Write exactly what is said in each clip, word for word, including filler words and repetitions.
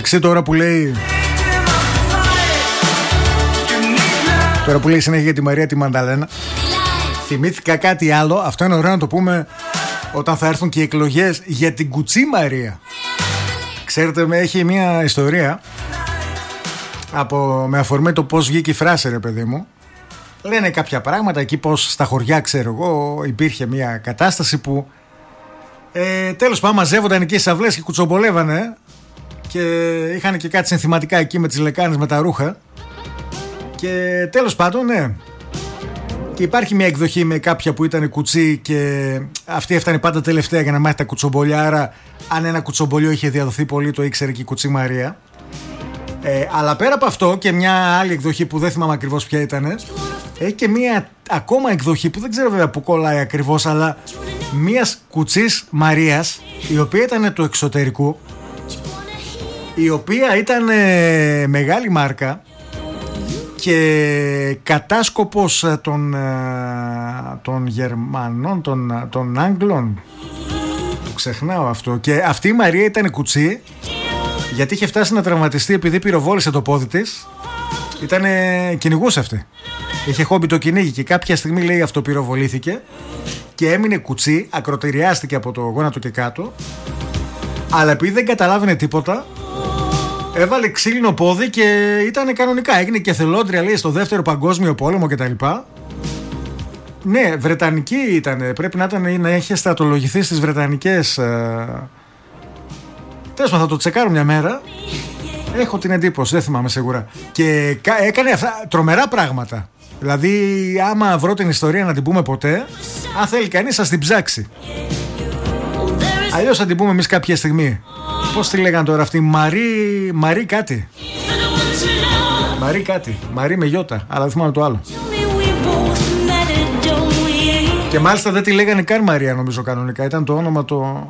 Εντάξει, τώρα που λέει Τώρα που λέει συνέχεια για τη Μαρία τη Μανταλένα, θυμήθηκα κάτι άλλο. Αυτό είναι ωραίο να το πούμε όταν θα έρθουν και οι εκλογές για την Κουτσή Μαρία. Ξέρετε, με έχει μια ιστορία από, με αφορμή το πώς βγήκε η φράση, ρε παιδί μου. Λένε κάποια πράγματα εκεί, πως στα χωριά, ξέρω εγώ, υπήρχε μια κατάσταση που ε, τέλος πάντων μαζεύονταν εκεί στις αυλές και κουτσομπολεύανε και είχαν και κάτι συνθηματικά εκεί με τις λεκάνες, με τα ρούχα. Και τέλος πάντων, ναι. Και υπάρχει μια εκδοχή με κάποια που ήταν κουτσί και αυτή έφτανε πάντα τελευταία για να μάθει τα κουτσομπολιά. Άρα, αν ένα κουτσομπολιό είχε διαδοθεί πολύ, το ήξερε και η Κουτσή Μαρία. Ε, αλλά πέρα από αυτό και μια άλλη εκδοχή που δεν θυμάμαι ακριβώς ποια ήταν, έχει και μια ακόμα εκδοχή που δεν ξέρω βέβαια που κολλάει ακριβώς, αλλά μιας Κουτσής Μαρίας, η οποία ήταν του εξωτερικού, η οποία ήταν ε, μεγάλη μάρκα και κατάσκοπος των, των Γερμανών, των, των Άγγλων. Το ξεχνάω αυτό. Και αυτή η Μαρία ήταν κουτσή, γιατί είχε φτάσει να τραυματιστεί επειδή πυροβόλησε το πόδι της. Ήτανε, κυνηγούσε αυτή. Είχε χόμπι το κυνήγι και κάποια στιγμή, λέει, αυτοπυροβολήθηκε και έμεινε κουτσή, ακροτηριάστηκε από το γόνατο και κάτω. Αλλά επειδή δεν καταλάβαινε τίποτα, έβαλε ξύλινο πόδι και ήταν κανονικά. Έγινε και θελόντρια, λέει, στο δεύτερο παγκόσμιο πόλεμο κτλ. Ναι, Βρετανική ήταν. Πρέπει να, ήταν, να έχει στρατολογηθεί στις Βρετανικές. Ε... Τέλος πάντων, θα το τσεκάρω μια μέρα. Έχω την εντύπωση, δεν θυμάμαι σίγουρα. Και έκανε αυτά τρομερά πράγματα. Δηλαδή, άμα βρω την ιστορία να την πούμε ποτέ, αν θέλει κανείς, ας την ψάξει. Αλλιώς θα την πούμε εμείς κάποια στιγμή. Πώς τη λέγανε τώρα αυτή, Μαρή, Μαρή κάτι. Μαρή κάτι, Μαρή με γιώτα, αλλά δεν θυμάμαι το άλλο. Και μάλιστα δεν τη λέγανε καν Μαρία, νομίζω κανονικά. Ήταν το όνομα το...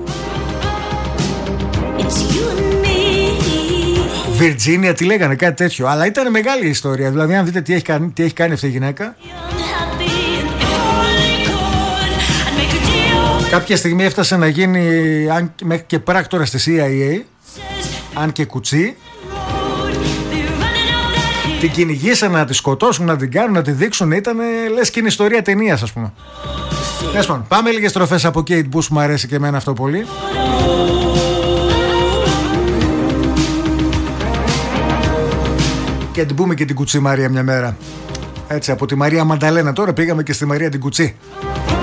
Βιρτζίνια τη λέγανε, κάτι τέτοιο. Αλλά ήταν μεγάλη ιστορία. Δηλαδή, αν δείτε τι έχει κάνει, τι έχει κάνει αυτή η γυναίκα. Κάποια στιγμή έφτασε να γίνει αν, μέχρι και πράκτορα στη σι άι έι, αν και κουτσί. Την κυνηγήσαν να τη σκοτώσουν, να την κάνουν, να τη δείξουν. Ήταν λες και είναι ιστορία ταινίας, ας πούμε. Έσπαν, πάμε λίγες στροφές από Kate Bush, μου αρέσει και εμένα αυτό πολύ. Και την πούμε και την Κουτσή Μαρία μια μέρα. Έτσι, από τη Μαρία Μανταλένα τώρα πήγαμε και στη Μαρία την Κουτσή.